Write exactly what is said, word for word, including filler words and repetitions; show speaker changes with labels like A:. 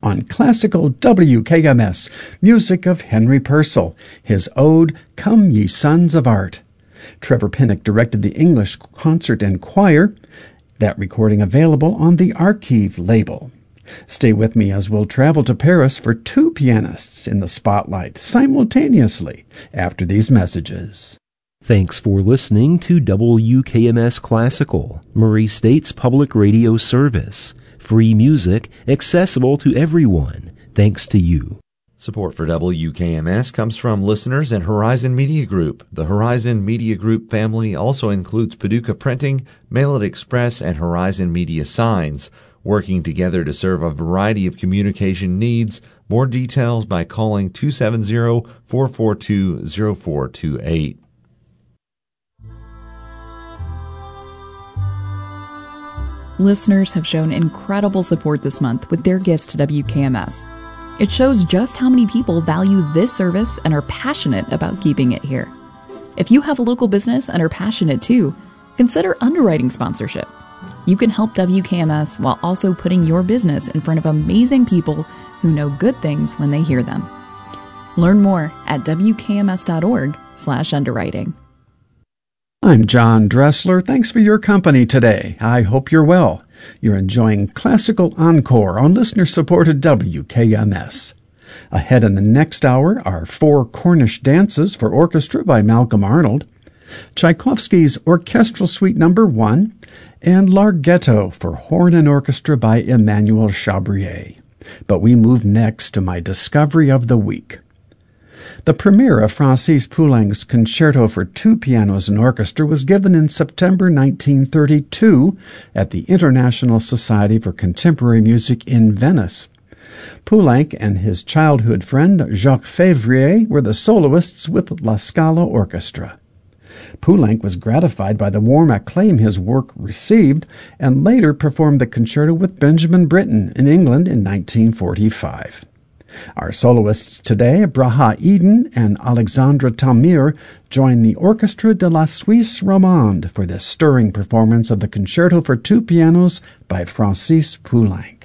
A: on classical W K M S, music of Henry Purcell, his ode, Come Ye Sons of Art. Trevor Pinnock directed the English concert and choir, that recording available on the Archive label. Stay with me as we'll travel to Paris for two pianists in the spotlight simultaneously after these messages.
B: Thanks for listening to W K M S Classical, Murray State's public radio service. Free music accessible to everyone, thanks to you.
C: Support for W K M S comes from listeners and Horizon Media Group. The Horizon Media Group family also includes Paducah Printing, Mail It Express, and Horizon Media Signs, working together to serve a variety of communication needs. More details by calling two seven zero, four four two, zero four two eight.
D: Listeners have shown incredible support this month with their gifts to W K M S. It shows just how many people value this service and are passionate about keeping it here. If you have a local business and are passionate too, consider underwriting sponsorship. You can help W K M S while also putting your business in front of amazing people who know good things when they hear them. Learn more at W K M S dot org slash underwriting.
A: I'm John Dressler. Thanks for your company today. I hope you're well. You're enjoying Classical Encore on listener-supported W K M S. Ahead in the next hour are Four Cornish Dances for Orchestra by Malcolm Arnold, Tchaikovsky's Orchestral Suite Number One, and Larghetto for Horn and Orchestra by Emmanuel Chabrier. But we move next to my discovery of the week. The premiere of Francis Poulenc's Concerto for Two Pianos and Orchestra was given in September nineteen thirty-two at the International Society for Contemporary Music in Venice. Poulenc and his childhood friend Jacques Février were the soloists with La Scala Orchestra. Poulenc was gratified by the warm acclaim his work received and later performed the concerto with Benjamin Britten in England in nineteen forty-five. Our soloists today, Braha Eden and Alexandre Tamir, join the Orchestra de la Suisse Romande for this stirring performance of the Concerto for Two Pianos by Francis Poulenc.